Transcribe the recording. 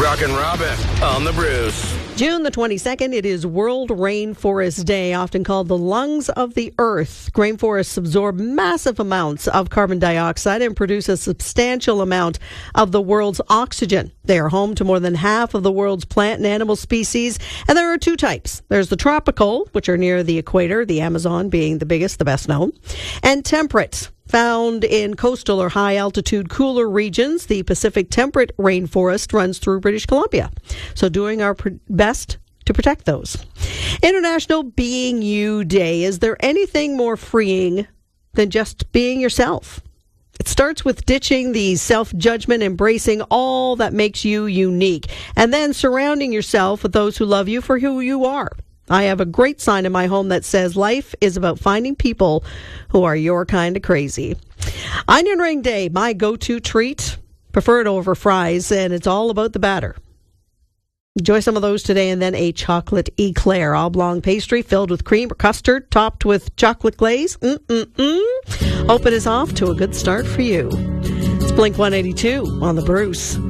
Chuck and Robin on the Bruce. June the 22nd, it is World Rainforest Day, often called the lungs of the earth. Rainforests absorb massive amounts of carbon dioxide and produce a substantial amount of the world's oxygen. They are home to more than half of the world's plant and animal species, and there are two types. There's the tropical, which are near the equator, the Amazon being the biggest, the best known, and temperate, found in coastal or high-altitude cooler regions. The Pacific temperate rainforest runs through British Columbia. So doing our best to protect those. International Being You Day. Is there anything more freeing than just being yourself? It starts with ditching the self-judgment, embracing all that makes you unique, and then surrounding yourself with those who love you for who you are. I have a great sign in my home that says life is about finding people who are your kind of crazy. Onion Ring Day, my go-to treat. Prefer it over fries, and it's all about the batter. Enjoy some of those today, and then a chocolate eclair, oblong pastry filled with cream or custard, topped with chocolate glaze. Hope it is off to a good start for you. It's Blink 182 on the Bruce.